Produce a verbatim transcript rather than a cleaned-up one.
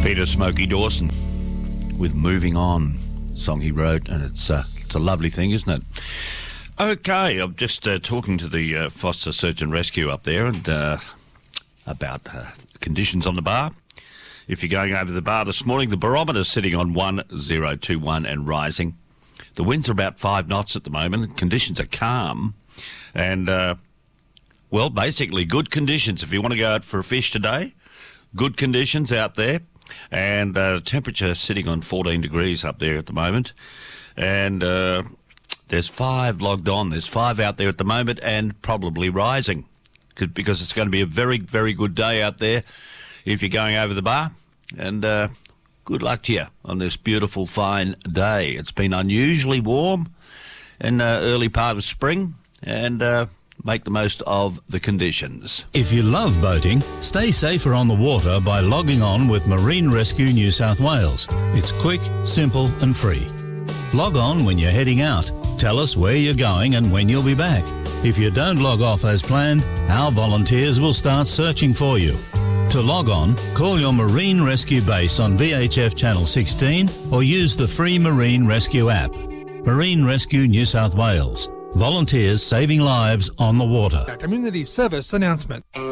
Peter Smokey Dawson with Moving On, song he wrote, and it's, uh, it's a lovely thing, isn't it? Okay, I'm just uh, talking to the uh, Foster Search and Rescue up there and uh, about uh, conditions on the bar. If you're going over the bar this morning, the barometer's sitting on one zero two one and rising. The winds are about five knots at the moment. Conditions are calm and, uh, well, basically good conditions. If you want to go out for a fish today, good conditions out there. And uh, temperature sitting on fourteen degrees up there at the moment. And uh, there's five logged on. There's five out there at the moment and probably rising because it's going to be a very, very good day out there if you're going over the bar. And uh, good luck to you on this beautiful, fine day. It's been unusually warm in the early part of spring and uh, make the most of the conditions. If you love boating, stay safer on the water by logging on with Marine Rescue New South Wales. It's quick, simple and free. Log on when you're heading out. Tell us where you're going and when you'll be back. If you don't log off as planned, our volunteers will start searching for you. To log on, call your Marine Rescue base on V H F Channel sixteen or use the free Marine Rescue app. Marine Rescue New South Wales. Volunteers saving lives on the water. A community service announcement.